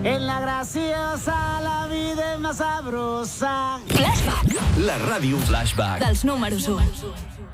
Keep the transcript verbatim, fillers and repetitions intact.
En la graciosa la vida és más sabrosa. Flashback. La ràdio Flashback. dels números u.